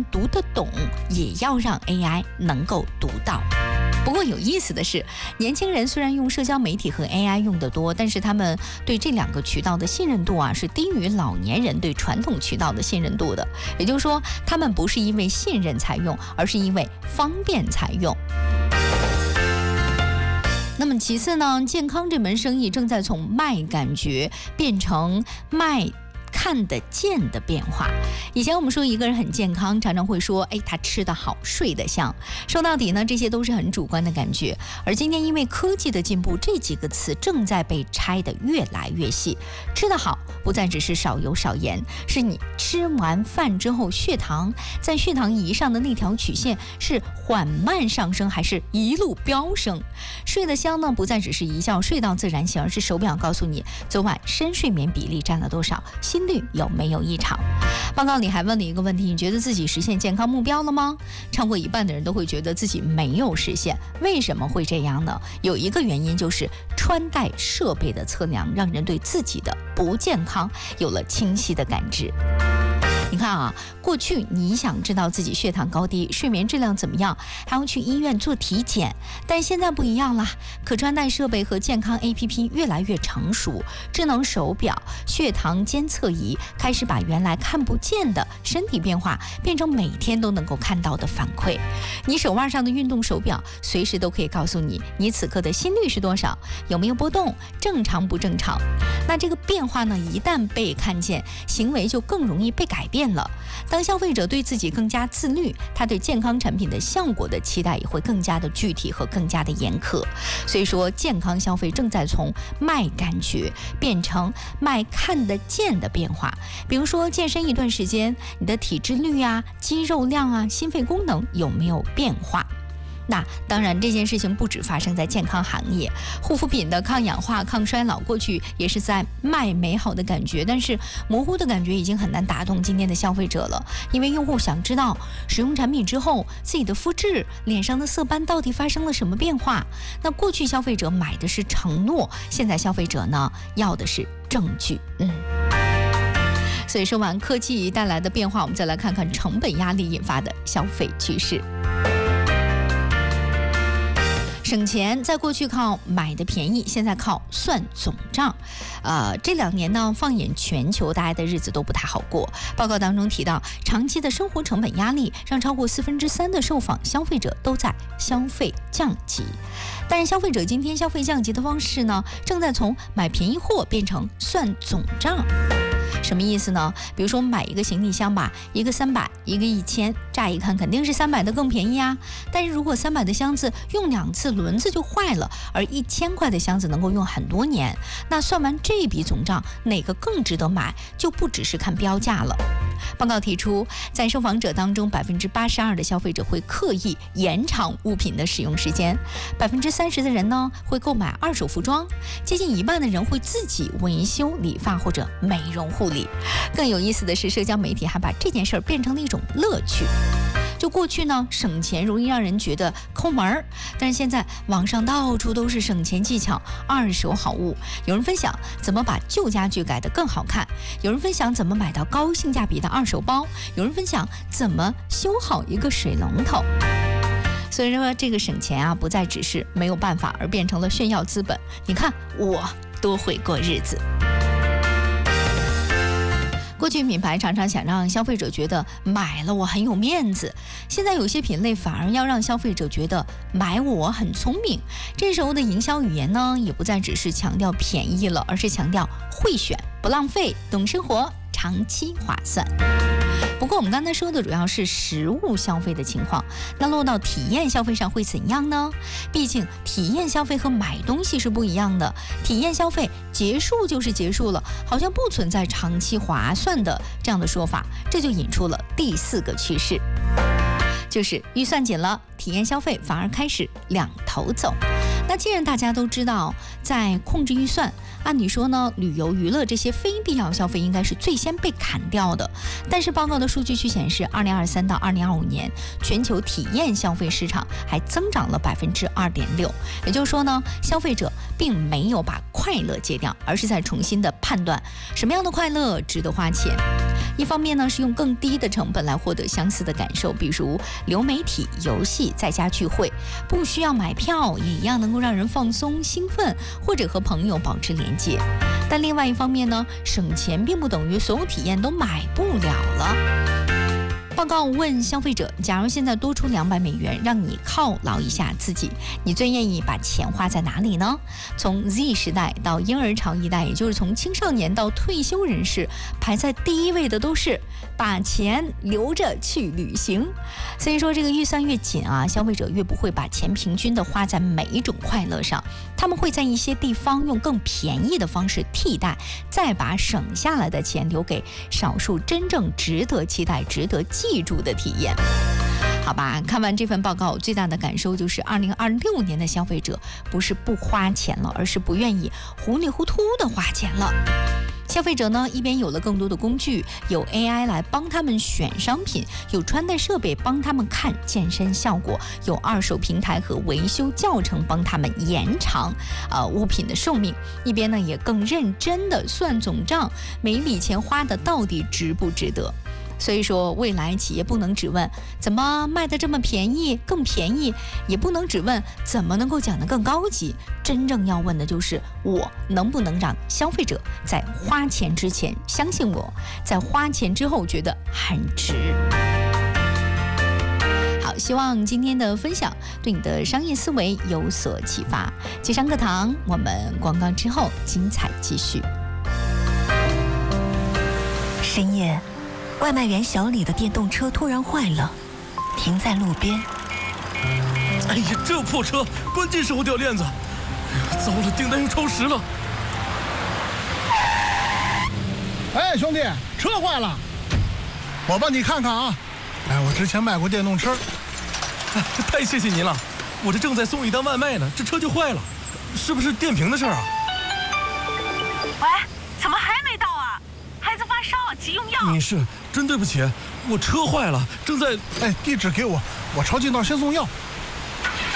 人读得懂，也要让 AI 能够读到。不过有意思的是，年轻人虽然用社交媒体和 AI 用得多，但是他们对这两个渠道的信任度是低于老年人对传统渠道的信任度的。也就是说，他们不是因为信任才用，而是因为方便才用。那么其次呢，健康这门生意正在从卖感觉变成卖看得见的变化。以前我们说一个人很健康，常常会说他吃得好，睡得香。说到底呢，这些都是很主观的感觉。而今天因为科技的进步，这几个词正在被拆得越来越细。吃得好不再只是少油少盐，是你吃完饭之后血糖在血糖仪上的那条曲线是缓慢上升还是一路飙升。睡得香呢，不再只是一觉睡到自然醒，而是手表告诉你昨晚深睡眠比例占了多少，心率有没有异常。报告里还问了一个问题，你觉得自己实现健康目标了吗？超过一半的人都会觉得自己没有实现。为什么会这样呢？有一个原因就是穿戴设备的测量让人对自己的不健康有了清晰的感知。你看过去你想知道自己血糖高低、睡眠质量怎么样，还要去医院做体检，但现在不一样了，可穿戴设备和健康 APP 越来越成熟，智能手表、血糖监测仪开始把原来看不见的身体变化变成每天都能够看到的反馈。你手腕上的运动手表随时都可以告诉你，你此刻的心率是多少，有没有波动，正常不正常。那这个变化呢，一旦被看见，行为就更容易被改变了。当消费者对自己更加自律，他对健康产品的效果的期待也会更加的具体和更加的严苛。所以说，健康消费正在从卖感觉变成卖看得见的变化。比如说，健身一段时间，你的体脂率肌肉量心肺功能有没有变化？那当然，这件事情不只发生在健康行业，护肤品的抗氧化、抗衰老，过去也是在卖美好的感觉，但是模糊的感觉已经很难打动今天的消费者了。因为用户想知道使用产品之后自己的肤质、脸上的色斑到底发生了什么变化。那过去消费者买的是承诺，现在消费者呢要的是证据。所以说完科技带来的变化，我们再来看看成本压力引发的消费趋势。省钱在过去靠买的便宜，现在靠算总账。这2年呢，放眼全球，大家的日子都不太好过。报告当中提到，长期的生活成本压力让超过3%的受访消费者都在消费降级。但是消费者今天消费降级的方式呢，正在从买便宜货变成算总账。什么意思呢？比如说买一个行李箱吧，一个300，一个1000，乍一看肯定是300的更便宜但是如果300的箱子用2次轮子就坏了，而1000块的箱子能够用很多年，那算完这笔总账，哪个更值得买，就不只是看标价了。报告提出，在受访者当中，82%的消费者会刻意延长物品的使用时间，30%的人呢会购买二手服装，接近1半的人会自己维修理发或者美容护理。更有意思的是，社交媒体还把这件事儿变成了一种乐趣。就过去呢，省钱容易让人觉得抠门儿，但是现在网上到处都是省钱技巧、二手好物。有人分享怎么把旧家具改得更好看，有人分享怎么买到高性价比的二手包，有人分享怎么修好一个水龙头。所以说，这个省钱不再只是没有办法，而变成了炫耀资本。你看我多会过日子。过去品牌常常想让消费者觉得买了我很有面子，现在有些品类反而要让消费者觉得买我很聪明。这时候的营销语言呢，也不再只是强调便宜了，而是强调会选、不浪费、懂生活、长期划算。不过我们刚才说的主要是实物消费的情况，那落到体验消费上会怎样呢？毕竟体验消费和买东西是不一样的，体验消费结束就是结束了，好像不存在长期划算的这样的说法，这就引出了第4个趋势，就是预算紧了，体验消费反而开始两头走。那既然大家都知道在控制预算，按理说呢，旅游娱乐这些非必要消费应该是最先被砍掉的。但是报告的数据却显示，2023到2025年全球体验消费市场还增长了2.6%。也就是说呢，消费者并没有把快乐戒掉，而是在重新的判断什么样的快乐值得花钱。 一方面呢是用更低的成本来获得相似的感受，比如流媒体、游戏、在家聚会，不需要买票，也一样能够让人放松、兴奋，或者和朋友保持连接。但另外一方面呢，省钱并不等于所有体验都买不了了。报告问消费者，假如现在多出$200，让你犒劳一下自己，你最愿意把钱花在哪里呢？从 Z 时代到婴儿潮一代，也就是从青少年到退休人士，排在第一位的都是把钱留着去旅行。所以说这个预算越紧啊，消费者越不会把钱平均的花在每一种快乐上，他们会在一些地方用更便宜的方式替代，再把省下来的钱留给少数真正值得期待、值得记住的体验。好吧，看完这份报告，最大的感受就是2026年的消费者不是不花钱了，而是不愿意糊里糊涂的花钱了。消费者呢，一边有了更多的工具，有 AI 来帮他们选商品，有穿戴设备帮他们看健身效果，有二手平台和维修教程帮他们延长物品的寿命，一边呢也更认真的算总账，每一笔钱花的到底值不值得。所以说，未来企业不能只问怎么卖得这么便宜，更便宜，也不能只问怎么能够讲得更高级，真正要问的就是我能不能让消费者在花钱之前相信我，在花钱之后觉得很值。好，希望今天的分享对你的商业思维有所启发。汽商课堂，我们广告之后精彩继续。 深夜，外卖员小李的电动车突然坏了，停在路边。 哎呀，这破车，关键时候掉链子！哎呀，糟了，订单又超时了。 哎，兄弟，车坏了，我帮你看看啊。哎，我之前卖过电动车。 哎，太谢谢您了，我这正在送一单外卖呢，这车就坏了，是不是电瓶的事儿啊？ 喂，怎么还没到啊？孩子发烧，急用药。 女士，真对不起，我车坏了，正在…… 哎，地址给我，我抄近道先送药。